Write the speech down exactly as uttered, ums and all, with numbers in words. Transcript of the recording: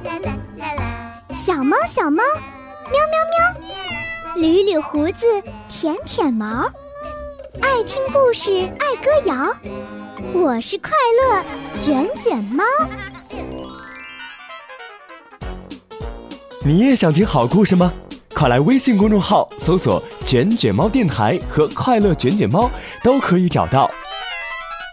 小猫小猫，喵喵喵，捋捋胡子，舔舔毛，爱听故事，爱歌谣。我是快乐卷卷猫。 你也想听好故事吗？快来微信公众号搜索卷卷猫电台和快乐卷卷猫，都可以找到